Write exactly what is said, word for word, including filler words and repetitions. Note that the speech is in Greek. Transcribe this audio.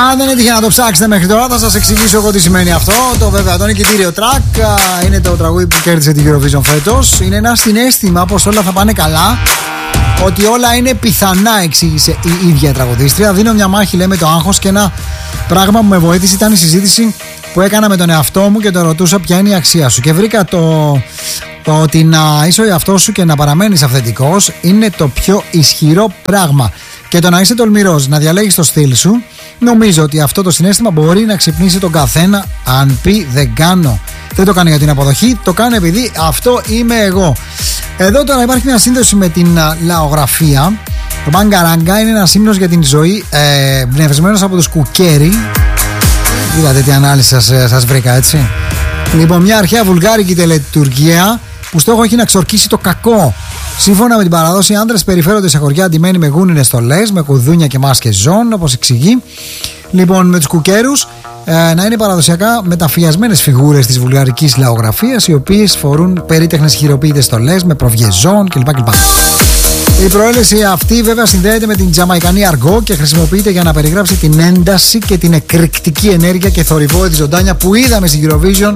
Αν δεν έτυχε να το ψάξετε μέχρι τώρα, θα σας εξηγήσω εγώ τι σημαίνει αυτό. Το βέβαια, το νικητήριο track είναι το τραγούδι που κέρδισε την Eurovision φέτος. Είναι ένα συναίσθημα πως όλα θα πάνε καλά, ότι όλα είναι πιθανά, εξήγησε η ίδια η τραγουδίστρια. Δίνω μια μάχη, λέμε, το άγχος, και ένα πράγμα που με βοήθησε ήταν η συζήτηση που έκανα με τον εαυτό μου και τον ρωτούσα ποια είναι η αξία σου. Και βρήκα το, το ότι να είσαι ο εαυτός σου και να παραμένεις αυθεντικός είναι το πιο ισχυρό πράγμα. Και το να είσαι τολμηρός, να διαλέγεις το στυλ σου, νομίζω ότι αυτό το συναίσθημα μπορεί να ξυπνήσει τον καθένα. Αν πει δεν κάνω, δεν το κάνω για την αποδοχή, το κάνω επειδή αυτό είμαι εγώ. Εδώ τώρα υπάρχει μια σύνδεση με την λαογραφία. Το Μαγκαράγκα είναι ένας ύμνος για την ζωή, ε, εμπνευσμένος από τους Κουκέρι. Είδατε τι ανάλυση σας, σας βρήκα, έτσι. Λοιπόν, μια αρχαία βουλγάρικη τελετουργία που στόχο έχει να ξορκίσει το κακό. Σύμφωνα με την παραδόση, οι άντρες περιφέρονται σε χωριά αντιμένοι με γούνινες στολές, με κουδούνια και μάσκες ζώων, όπως εξηγεί. Λοιπόν, με τους κουκέρους ε, να είναι παραδοσιακά μεταφιασμένες φιγούρες της βουλγαρικής λαογραφίας, οι οποίες φορούν περίτεχνες χειροποίητες στολές με προβιές ζώων κλπ. Η προέλευση αυτή βέβαια συνδέεται με την τζαμαϊκανή αργό και χρησιμοποιείται για να περιγράψει την ένταση και την εκρηκτική ενέργεια και θορυβόητη ζωντάνια που είδαμε στην Eurovision